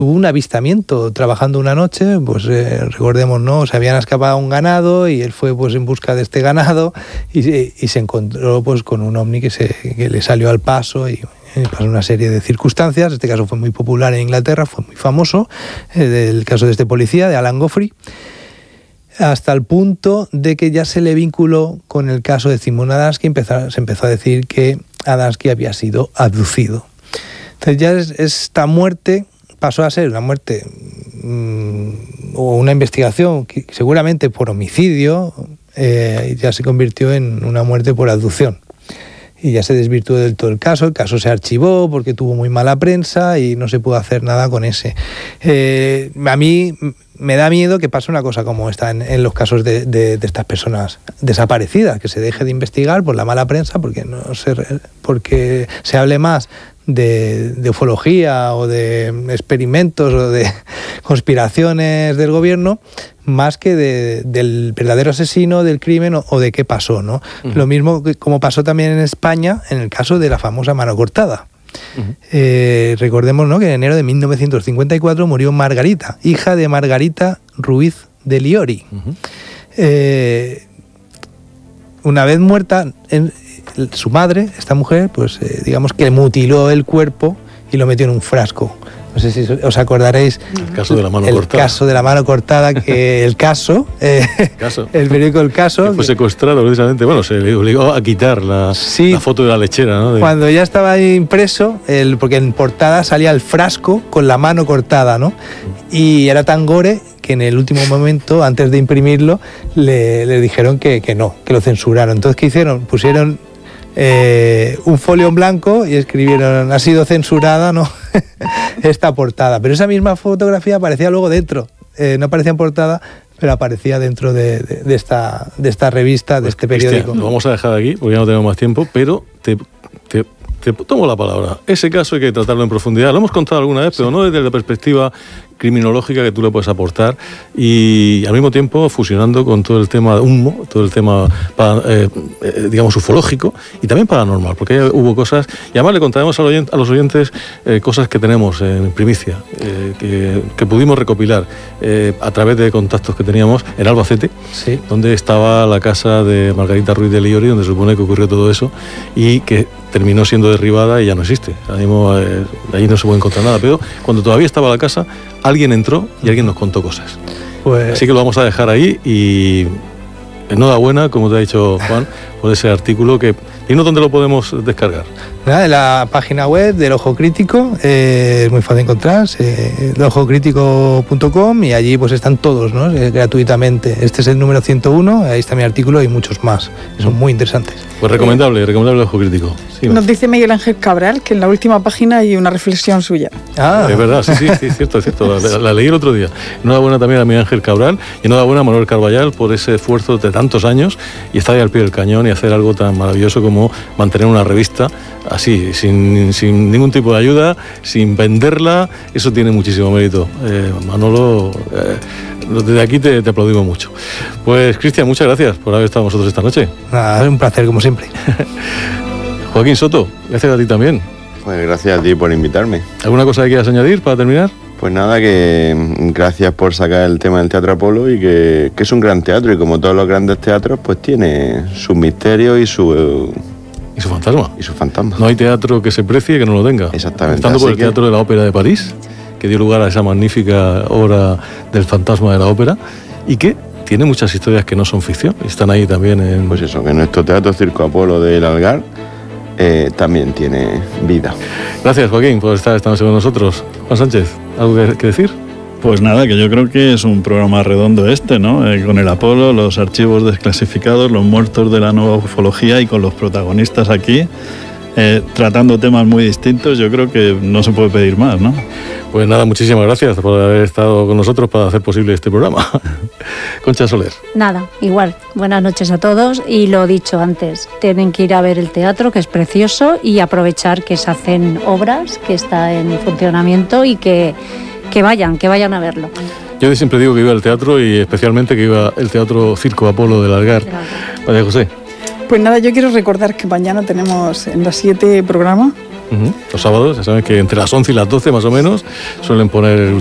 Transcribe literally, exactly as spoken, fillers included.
hubo un avistamiento trabajando una noche, pues eh, recordemos, ¿no? Se habían escapado un ganado y él fue pues en busca de este ganado y, y se encontró pues con un ovni que, se, que le salió al paso y pasó una serie de circunstancias. Este caso fue muy popular en Inglaterra, fue muy famoso, eh, el caso de este policía, de Alan Goffrey, hasta el punto de que ya se le vinculó con el caso de Simon Adamski. Empezó, se empezó a decir que Adamski había sido abducido. Entonces ya es, esta muerte pasó a ser una muerte mmm, o una investigación que seguramente por homicidio, eh, ya se convirtió en una muerte por abducción. Y ya se desvirtuó del todo el caso, el caso se archivó porque tuvo muy mala prensa y no se pudo hacer nada con ese. Eh, a mí me da miedo que pase una cosa como esta en, en los casos de, de, de estas personas desaparecidas, que se deje de investigar por la mala prensa, porque, no se, porque se hable más de, de ufología o de experimentos o de conspiraciones del gobierno, más que de, del verdadero asesino, del crimen o, o de qué pasó, ¿no? Uh-huh. Lo mismo que como pasó también en España en el caso de la famosa mano cortada. Uh-huh. Eh, recordemos, ¿no?, que en enero de mil novecientos cincuenta y cuatro murió Margarita, hija de Margarita Ruiz de Liori. Uh-huh. Eh, una vez muerta, en, su madre, esta mujer, pues eh, digamos que mutiló el cuerpo y lo metió en un frasco. No sé si os acordaréis. El caso de la mano el cortada. El caso de la mano cortada, que el caso, eh, caso. el periódico El Caso. Que fue secuestrado precisamente, bueno, se le obligó a quitar la, sí, la foto de la lechera, ¿no? De... Cuando ya estaba impreso, el, porque en portada salía el frasco con la mano cortada, ¿no? Y era tan gore que en el último momento, antes de imprimirlo, le, le dijeron que, que no, que lo censuraron. Entonces, ¿qué hicieron? Pusieron Eh, un folio en blanco y escribieron: ha sido censurada, ¿no? esta portada. Pero esa misma fotografía aparecía luego dentro, eh, no aparecía en portada, pero aparecía dentro de, de, de, esta, de esta revista, de pues, este periódico. Cristian, lo vamos a dejar aquí porque ya no tenemos más tiempo, pero te, te, te tomo la palabra. Ese caso hay que tratarlo en profundidad. Lo hemos contado alguna vez, sí, pero no desde la perspectiva criminológica que tú le puedes aportar, y al mismo tiempo fusionando con todo el tema de humo, todo el tema para, eh, eh, digamos ufológico y también paranormal, porque hubo cosas, y además le contaremos a los oyentes, a los oyentes eh, cosas que tenemos en primicia, eh, que, que pudimos recopilar eh, a través de contactos que teníamos en Albacete, sí, donde estaba la casa de Margarita Ruiz de Liori, donde se supone que ocurrió todo eso y que terminó siendo derribada y ya no existe. Ahí, mismo, eh, ahí no se puede encontrar nada, pero cuando todavía estaba la casa, alguien entró y alguien nos contó cosas. Pues... Así que lo vamos a dejar ahí y enhorabuena, como te ha dicho Juan, por ese artículo que... ¿Y no dónde lo podemos descargar? Nada, en la página web del Ojo Crítico, eh, es muy fácil encontrar, eh, el ojo crítico punto com, y allí pues están todos, ¿no? Eh, gratuitamente. Este es el número ciento uno, ahí está mi artículo y muchos más, que son muy interesantes. Pues recomendable, recomendable el Ojo Crítico. Sí, nos dice Miguel Ángel Cabral que en la última página hay una reflexión suya. Ah, es verdad, sí, sí, sí, es cierto, es cierto. La, la leí el otro día. Enhorabuena también a Miguel Ángel Cabral y enhorabuena a Manuel Carballal por ese esfuerzo de tantos años y estar ahí al pie del cañón y hacer algo tan maravilloso como mantener una revista así, sin, sin ningún tipo de ayuda, sin venderla. Eso tiene muchísimo mérito. Eh, Manolo, eh, desde aquí te, te aplaudimos mucho. Pues Cristian, muchas gracias por haber estado con nosotros esta noche. Nada, es un placer como siempre. Joaquín Soto, gracias a ti también. Pues gracias a ti por invitarme. ¿Alguna cosa que quieras añadir para terminar? Pues nada, que gracias por sacar el tema del Teatro Apolo y que, que es un gran teatro y como todos los grandes teatros pues tiene sus misterios y su... Y su fantasma. Y su fantasma. No hay teatro que se precie que no lo tenga. Exactamente. Estando por el que... Teatro de la Ópera de París, que dio lugar a esa magnífica obra del fantasma de la ópera y que tiene muchas historias que no son ficción. Están ahí también en... Pues eso, que nuestro Teatro Circo Apolo del Algar eh, también tiene vida. Gracias, Joaquín, por estar esta noche con nosotros. Juan Sánchez, ¿algo que, que decir? Pues nada, que yo creo que es un programa redondo este, ¿no? Eh, con el Apolo, los archivos desclasificados, los muertos de la nueva ufología y con los protagonistas aquí, eh, tratando temas muy distintos, yo creo que no se puede pedir más, ¿no? Pues nada, muchísimas gracias por haber estado con nosotros para hacer posible este programa. Concha Soler. Nada, igual. Buenas noches a todos y lo dicho antes, tienen que ir a ver el teatro, que es precioso, y aprovechar que se hacen obras, que está en funcionamiento y que... que vayan, que vayan a verlo. Yo siempre digo que iba al teatro y especialmente que iba el Teatro Circo Apolo del Algar. María José. Pues nada, yo quiero recordar que mañana tenemos en las siete programa Uh-huh. Los sábados, ya saben que entre las once y las doce más o menos suelen poner el